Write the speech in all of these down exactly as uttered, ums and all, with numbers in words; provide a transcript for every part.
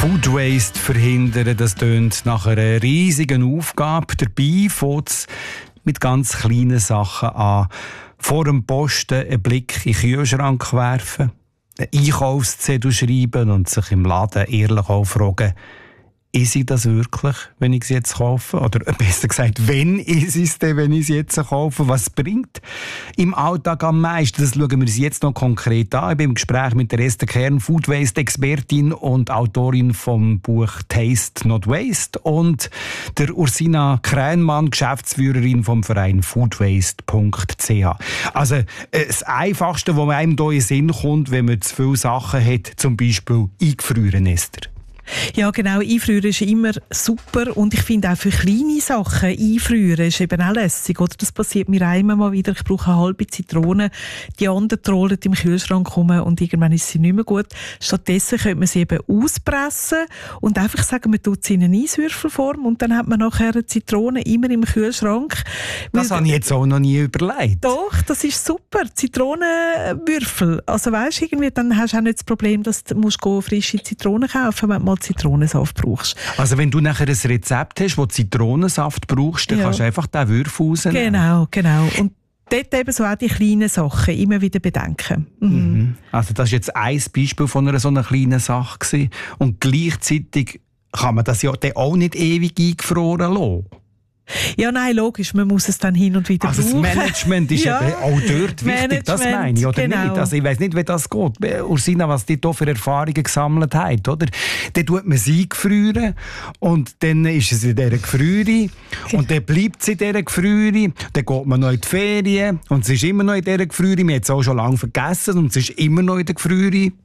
Food Waste verhindern, das tönt nach einer riesigen Aufgabe. Dabei fängt es mit ganz kleinen Sachen an. Vor dem Posten einen Blick in den Kühlschrank werfen, einen Einkaufszettel schreiben und sich im Laden ehrlich auch fragen, ist ich das wirklich, wenn ich es jetzt kaufe? Oder besser gesagt, wenn ist es denn, wenn ich es jetzt kaufe? Was bringt im Alltag am meisten? Das schauen wir uns jetzt noch konkret an. Ich bin im Gespräch mit der Esther Kern, Food Waste Expertin und Autorin vom Buch Taste Not Waste, und der Ursina Krähenmann, Geschäftsführerin vom Verein foodwaste punkt c h. Also das Einfachste, was einem hier in den Sinn kommt, wenn man zu viele Sachen hat, zum Beispiel eingefrieren, Esther. Ja, genau. Einfrieren ist immer super. Und ich finde auch für kleine Sachen einfrieren ist eben auch lässig. Oder? Das passiert mir einmal mal wieder. Ich brauche eine halbe Zitrone. Die anderen trollen im Kühlschrank rum und irgendwann ist sie nicht mehr gut. Stattdessen könnte man sie eben auspressen und einfach sagen, man tut sie in eine Eiswürfelform und dann hat man nachher eine Zitrone immer im Kühlschrank. Das habe ich jetzt auch noch nie überlegt. Doch, das ist super. Zitronenwürfel. Also weisst, irgendwie, dann hast du auch nicht das Problem, dass du musst frische Zitronen kaufen, wenn du mal Zitronensaft brauchst. Also wenn du nachher ein Rezept hast, wo Zitronensaft brauchst, dann ja. kannst du einfach den Würfel rausnehmen. Genau, genau. Und dort eben so auch die kleinen Sachen immer wieder bedenken. Mhm. Mhm. Also das war jetzt ein Beispiel von einer so einer kleinen Sache gewesen. Und gleichzeitig kann man das ja dann auch nicht ewig eingefroren lassen. Ja, nein, logisch, man muss es dann hin und wieder also brauchen. Das Management ist ja auch dort wichtig, Management, das meine ich, oder genau. nicht? Also ich weiss nicht, wie das geht. Ursina, was die hier für Erfahrungen gesammelt hat, oder? Dann tut man sie gefrieren und dann ist es in dieser Gefriere und dann bleibt es in dieser Gefriere, dann geht man noch in die Ferien und es ist immer noch in dieser Gefriere, wir haben es auch schon lange vergessen und es ist immer noch in der Gefriere.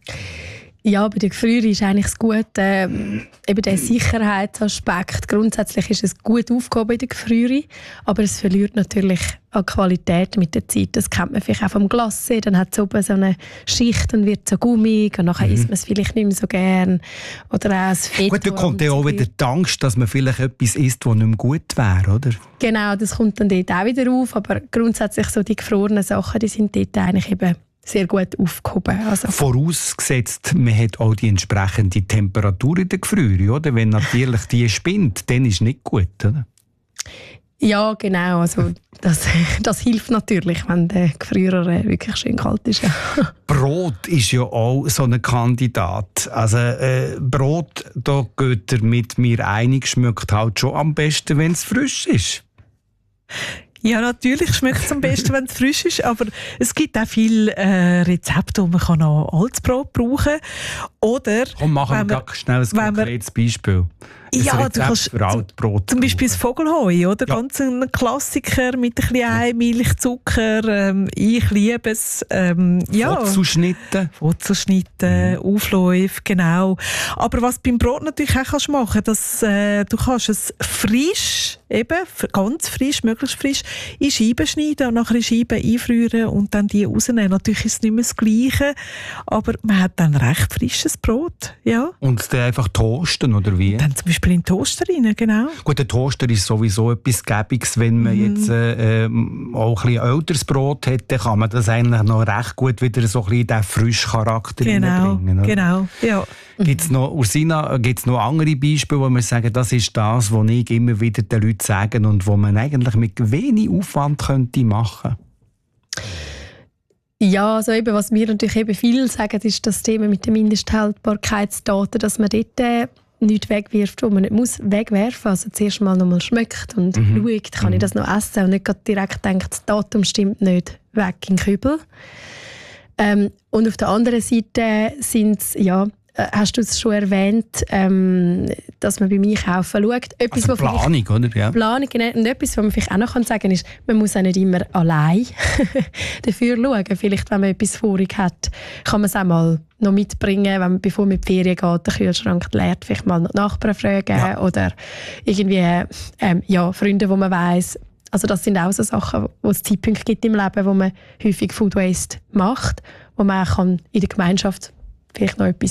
Ja, bei der Gefriere ist eigentlich das Gute, äh, eben der Sicherheitsaspekt. Grundsätzlich ist es gut aufgehoben in der Gefriere, aber es verliert natürlich an Qualität mit der Zeit. Das kennt man vielleicht auch vom Glacé, dann hat es oben so eine Schicht und wird so gummig und nachher mhm. isst man es vielleicht nicht mehr so gern. Oder auch das Fett. Gut, da kommt ja auch wieder die Angst, dass man vielleicht etwas isst, das nicht mehr gut wäre, oder? Genau, das kommt dann dort auch wieder auf, aber grundsätzlich so die gefrorenen Sachen, die sind dort eigentlich eben sehr gut aufgehoben. Also. Vorausgesetzt, man hat auch die entsprechende Temperatur in der Gefriere, oder? Wenn natürlich die spinnt, dann ist es nicht gut, oder? Ja, genau. Also das, das hilft natürlich, wenn der Gefrierer wirklich schön kalt ist. Ja. Brot ist ja auch so ein Kandidat. Also äh, Brot, da geht er mit mir einig, schmeckt halt schon am besten, wenn es frisch ist. Ja, natürlich schmeckt es am besten, wenn es frisch ist, aber es gibt auch viele äh, Rezepte, wo man kann auch altes Brot brauchen kann. Oder komm, machen wir man, schnell ein konkretes Beispiel. Ein ja, Rezept du kannst für Altbrot zum Beispiel das Vogelhäu, oder? Ja. Ganz ein Klassiker mit ein bisschen Ei, Milch, Zucker. Ähm, ich liebe es. Ähm, ja. Wurzelschnitte. Wurzelschnitte, mhm. Aufläufe, genau. Aber was beim Brot natürlich auch kannst machen, dass äh, du kannst es frisch, eben ganz frisch, möglichst frisch, in Scheiben schneiden und nachher in Scheiben einfrieren und dann die rausnehmen. Natürlich ist es nicht mehr das Gleiche, aber man hat dann recht frisches Brot, ja. Und dann einfach toasten, oder wie? Dann zum Beispiel in den Toaster rein, genau. Gut, der Toaster ist sowieso etwas Gäbiges. Wenn man mhm. jetzt äh, auch ein bisschen älteres Brot hat, dann kann man das eigentlich noch recht gut wieder so ein bisschen in den frischen Charakter genau, bringen. Oder? Genau, ja. Gibt's noch, Ursina, gibt es noch andere Beispiele, wo wir sagen, das ist das, was ich immer wieder den Leuten sage und wo man eigentlich mit wenig Aufwand könnte machen? Ja, also eben, was wir natürlich eben viel sagen, ist das Thema mit den Mindesthaltbarkeitsdaten, dass man dort äh, nichts wegwirft, wo man nicht muss wegwerfen muss. Also zuerst mal noch mal schmeckt und mhm. schaut, kann mhm. ich das noch essen und nicht direkt denkt, das Datum stimmt nicht, weg in den Kübel. Ähm, und auf der anderen Seite sind es, ja, hast du es schon erwähnt, ähm, dass man beim Einkaufen schaut. Etwas, also Planung, oder? Ja. Planung, genau. Und etwas, was man vielleicht auch noch sagen kann, ist, man muss auch nicht immer allein dafür schauen. Vielleicht, wenn man etwas vorig hat, kann man es auch mal noch mitbringen, wenn man, bevor man in die Ferien geht, den Kühlschrank leert, vielleicht mal noch die Nachbarn fragen ja. oder irgendwie ähm, ja, Freunde, die man weiss. Also das sind auch so Sachen, wo es Zeitpunkte gibt im Leben, wo man häufig Food Waste macht, wo man auch kann in der Gemeinschaft vielleicht noch etwas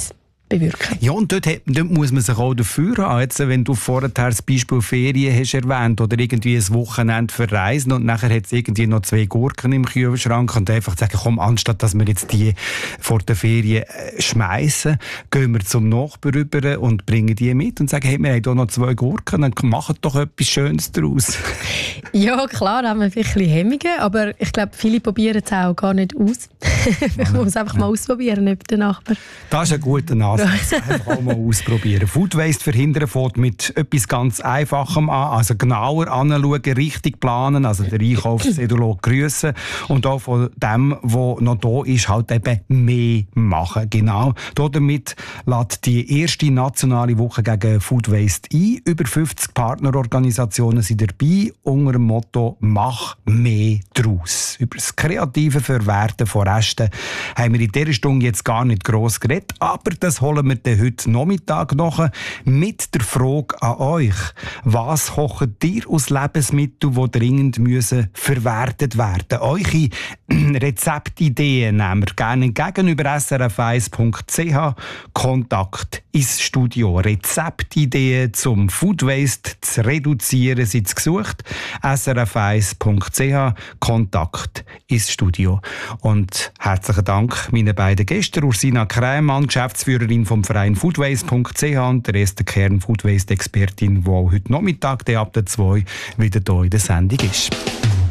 bewirken. Ja, und dort, hat, dort muss man sich auch dafür haben. Jetzt, wenn du vorher das Beispiel Ferien hast erwähnt oder irgendwie ein Wochenende verreisen und nachher hat es irgendwie noch zwei Gurken im Kühlschrank und einfach sagen, komm, anstatt dass wir jetzt die vor der Ferien äh, schmeißen, gehen wir zum Nachbarn rüber und bringen die mit und sagen, hey, wir haben hier noch zwei Gurken, dann macht doch etwas Schönes daraus. Ja, klar, da haben wir ein bisschen Hemmungen, aber ich glaube, viele probieren es auch gar nicht aus. Ich muss es einfach mal ausprobieren, ob der Nachbar. Das ist ein guter Ansatz. Einfach auch mal ausprobieren. Food Waste verhindern fängt mit etwas ganz Einfachem an. Also genauer anschauen, richtig planen, also den Einkaufsedulog grüssen und auch von dem, was noch da ist, halt eben mehr machen. Genau. Damit lädt die erste nationale Woche gegen Food Waste ein. Über fünfzig Partnerorganisationen sind dabei unter dem Motto «Mach mehr draus». Über das kreative Verwerten von Resten haben wir in dieser Stunde jetzt gar nicht gross geredet, aber das holen wir dann heute Nachmittag noch mit der Frage an euch. Was kocht ihr aus Lebensmitteln, die dringend müssen verwertet werden? Eure Rezeptideen nehmen wir gerne entgegen über s r f eins punkt c h. Kontakt ins Studio. Rezeptideen zum Food Waste zu reduzieren sind gesucht. s r f eins punkt c h. Kontakt ins Studio. Und herzlichen Dank meinen beiden Gästen, Ursina Krämann, Geschäftsführerin vom Verein foodwaste punkt c h und der Esther Kern, Food Waste Expertin, die auch heute Nachmittag ab der zwei wieder hier in der Sendung ist.